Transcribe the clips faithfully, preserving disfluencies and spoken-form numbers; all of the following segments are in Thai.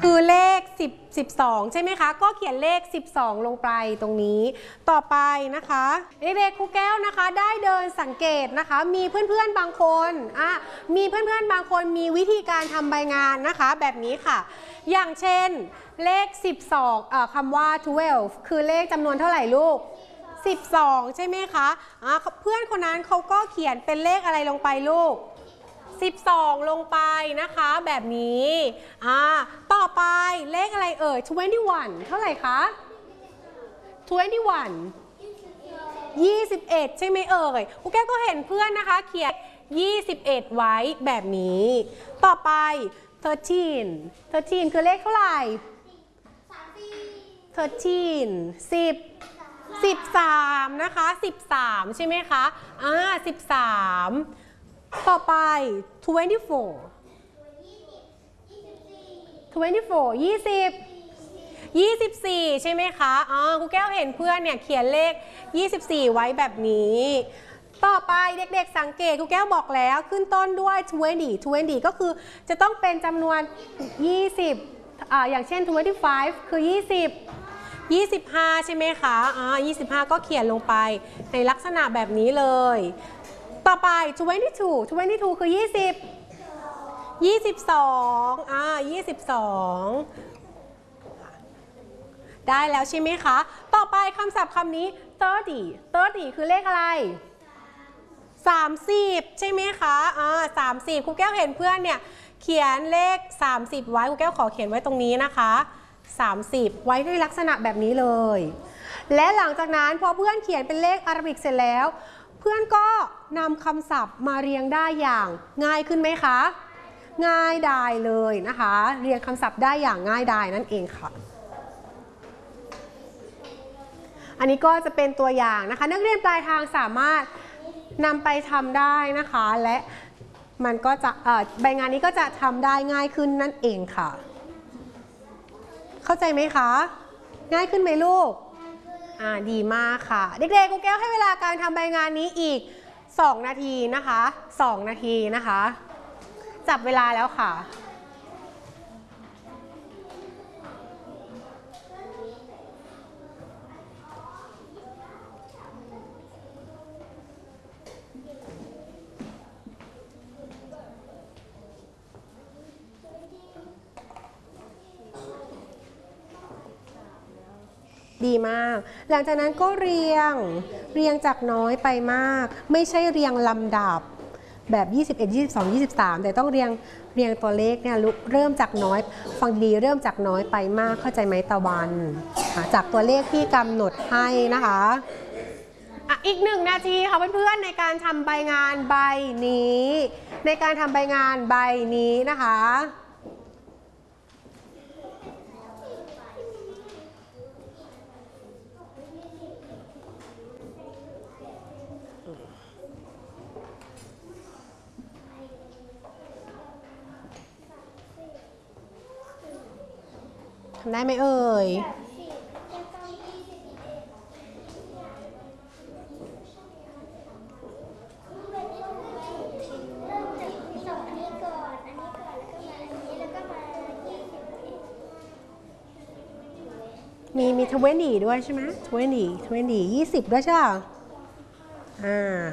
คือเลขสิบ สิบสองใช่ไหมคะก็เขียนเลขสิบสองลงไปตรงนี้ต่อไปนะคะเด็กๆครูแก้วนะคะได้เดินสังเกตนะคะมีเพื่อนๆบางคนอ่ะมีเพื่อนๆบางคนมีวิธีการทำใบงานนะคะแบบนี้ค่ะอย่างเช่นเลขสิบสองเอ่อคำว่าสิบสองคือเลขจำนวนเท่าไหร่ลูกสิบสองใช่ไหมคะอ่ะเพื่อนคนนั้นเขาก็เขียนเป็นเลขอะไรลงไปลูกสิบสองลงไปนะคะแบบนี้อ่าต่อไปเลขอะไรเอ่ยยี่สิบเอ็ดเท่าไหร่คะยี่สิบเอ็ด ยี่สิบเอ็ดใช่ไหมเอ่ยครูแก้วก็เห็นเพื่อนนะคะเขียนยี่สิบเอ็ดไว้แบบนี้ต่อไปสิบสาม สิบสามคือเลขเท่าไหร่สิบสาม สิบ สิบสามนะคะสิบสามใช่ไหมคะอ่าสิบสามต่อไปยี่สิบสี่ ยี่สิบสี่ ยี่สิบ ยี่สิบสี่ใช่ไหมคะอ๋อครูแก้วเห็นเพื่อนเนี่ยเขียนเลขยี่สิบสี่ไว้แบบนี้ต่อไปเด็กๆสังเกตครูแก้วบอกแล้วขึ้นต้นด้วยยี่สิบ ยี่สิบก็คือจะต้องเป็นจำนวนยี่สิบอ่าอย่างเช่นยี่สิบห้าคือยี่สิบ ยี่สิบห้าใช่ไหมคะอ่ายี่สิบห้าก็เขียนลงไปในลักษณะแบบนี้เลยต่อไปยี่สิบสอง ยี่สิบสองคือยี่สิบ ยี่สิบสองอ่ายี่สิบสองได้แล้วใช่ไหมคะต่อไปคำศัพท์คำนี้สามสิบ สามสิบคือเลขอะไรสามสิบใช่ไหมคะอ่าสามสิบครูแก้วเห็นเพื่อนเนี่ยเขียนเลขสามสิบไว้ครูแก้วขอเขียนไว้ตรงนี้นะคะสามสิบไว้ในลักษณะแบบนี้เลยและหลังจากนั้นพอเพื่อนเขียนเป็นเลขอาราบิกเสร็จแล้วเพื่อนก็นำคำศัพท์มาเรียงได้อย่างง่ายขึ้นไหมคะง่ายดายเลยนะคะเรียงคำศัพท์ได้อย่างง่ายดายนั่นเองค่ะอันนี้ก็จะเป็นตัวอย่างนะคะนักเรียนปลายทางสามารถนำไปทำได้นะคะและมันก็จะเอ่อใบงานนี้ก็จะทำได้ง่ายขึ้นนั่นเองค่ะเข้าใจไหมคะง่ายขึ้นไหมลูกอ่าดีมากค่ะเด็กๆครูแก้วให้เวลาการทำใบงานนี้อีกสองนาทีนะคะสองนาทีนะคะจับเวลาแล้วค่ะดีมากหลังจากนั้นก็เรียงเรียงจากน้อยไปมากไม่ใช่เรียงลำดับแบบยี่สิบเอ็ด ยี่สิบสอง ยี่สิบสามแต่ต้องเรียงเรียงตัวเลขเนี่ยเริ่มจากน้อยฟังดีเริ่มจากน้อยไปมากเข้าใจไหมตะวันจากตัวเลขที่กำหนดให้นะคะอ่ะอีกหนึ่งนาทีค่ะเพื่อนๆในการทำใบงานใบนี้ในการทำใบงานใบนี้นะคะทำได้ไหมเอ่ยมีมีทเวนตี้ด้วยใช่ไหมทเวนตี้ทเวนตี้ยี่สิบด้วยใช่ไหมอ่า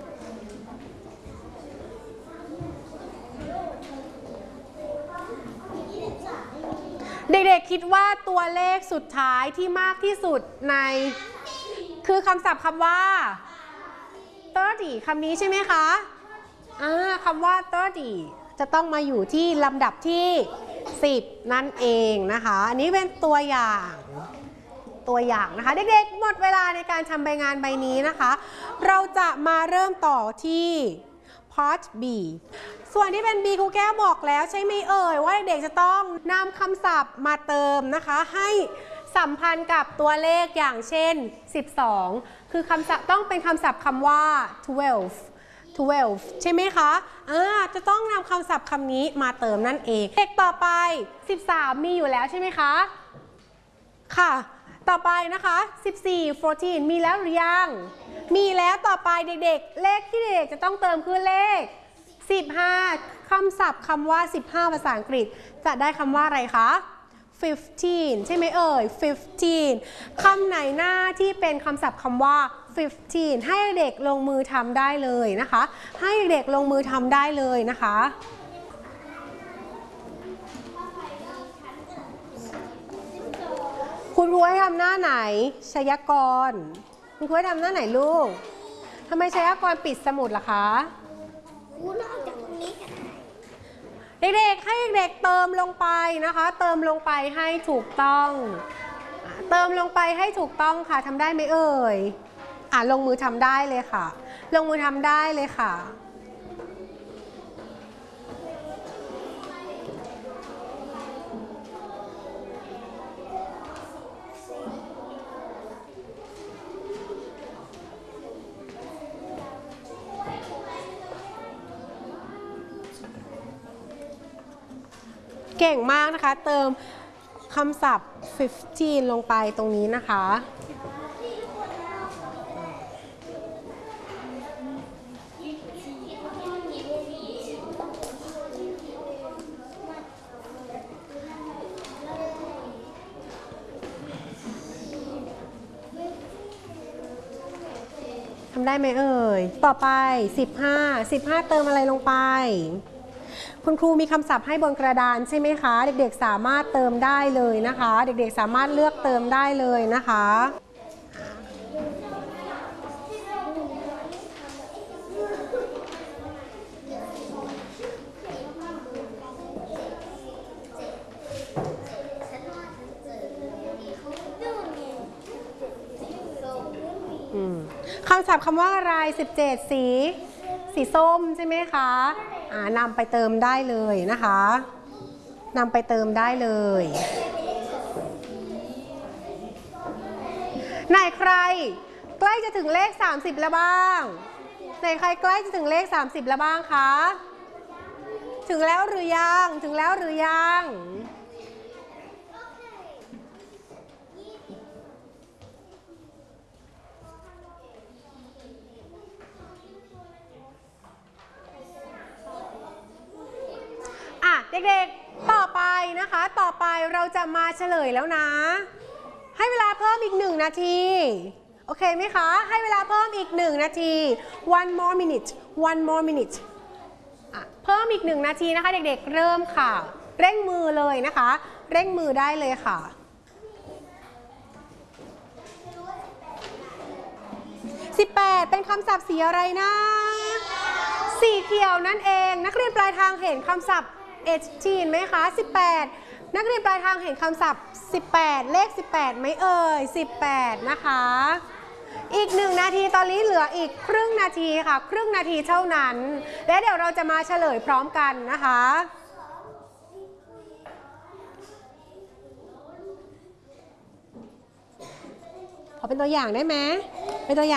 เด็กๆคิดว่าตัวเลขสุดท้ายที่มากที่สุดในคือคำศัพท์คำว่าสามสิบคำนี้ใช่ไหมคะอ่าคำว่าสามสิบจะต้องมาอยู่ที่ลำดับที่สิบนั่นเองนะคะอันนี้เป็นตัวอย่างตัวอย่างนะคะเด็กๆหมดเวลาในการทำใบงานใบนี้นะคะเราจะมาเริ่มต่อที่ Part B ส่วนที่เป็น B ครูแก้วบอกแล้วใช่ไหมเอ่ยว่าเด็กๆจะต้องนำคำศัพท์มาเติมนะคะให้สัมพันธ์กับตัวเลขอย่างเช่นสิบสองคือคำศัพท์ต้องเป็นคำศัพท์คำว่าสิบสอง สิบสองใช่ไหมคะอ่าจะต้องนำคำศัพท์คำนี้มาเติมนั่นเองเด็กต่อไปสิบสามมีอยู่แล้วใช่ไหมคะค่ะต่อไปนะคะสิบสี่ สิบสี่มีแล้วหรือยังมีแล้วต่อไปเด็กๆเลขที่เด็กๆจะต้องเติมคือเลขสิบห้าคำศัพท์คำว่าสิบห้าภาษาอังกฤษจะได้คำว่าอะไรคะ fifteen ใช่ไหมเอ่ย fifteen คำไหนหน้าที่เป็นคำศัพท์คำว่า fifteen ให้เด็กลงมือทำได้เลยนะคะให้เด็กลงมือทำได้เลยนะคะคุณครูให้ทำหน้าไหนไชยากรคุณครูให้ทำหน้าไหนลูกทำไมไชยากรปิดสมุดล่ะคะครูเล่าจากตรงนี้กันเด็กๆให้เด็กเติมลงไปนะคะเติมลงไปให้ถูกต้องเติมลงไปให้ถูกต้องค่ะทำได้ไหมเอ่ยอ่ะลงมือทำได้เลยค่ะลงมือทำได้เลยค่ะเก่งมากนะคะเติมคำศัพท์ fifteen ลงไปตรงนี้นะคะทำได้ไหมเอ่ยต่อไปสิบห้า สิบห้าเติมอะไรลงไปคุณครูมีคำศัพท์ให้บนกระดานใช่ไหมคะเด็กๆสามารถเติมได้เลยนะคะเด็กๆสามารถเลือกเติมได้เลยนะคะคำศัพท์คำว่าอะไรสิบเจ็ดสีสีส้มใช่ไหมคะอ่านำไปเติมได้เลยนะคะนำไปเติมได้เลยไหนใครใกล้จะถึงเลขสามสิบแล้วบ้างไหนใครใกล้จะถึงเลขสามสิบแล้วบ้างคะถึงแล้วหรือยังถึงแล้วหรือยังเด็กๆต่อไปนะคะต่อไปเราจะมาเฉลยแล้วนะให้เวลาเพิ่มอีกหนึ่งนาทีโอเคไหมคะให้เวลาเพิ่มอีกหนึ่งนาที one more minute one more minute อ่ะเพิ่มอีกหนึ่งนาทีนะคะเด็กๆเริ่มค่ะเร่งมือเลยนะคะเร่งมือได้เลยค่ะสิบแปดเป็นคำศัพท์สีอะไรนะสีเขียวนั่นเองนักเรียนปลายทางเห็นคำศัพท์เอจีนไหมคะสิบแปดนักเรียนปลายทางเห็นคำศัพท์สิบแปดเลขสิบแปดไหมเอ่ยสิบแปดนะคะอีกหนึ่งนาทีตอนนี้เหลืออีกครึ่งนาทีค่ะครึ่งนาทีเท่านั้นและเดี๋ยวเราจะมาเฉลยพร้อมกันนะคะขอเป็นตัวอย่างได้ไหมเป็นตัวอย่าง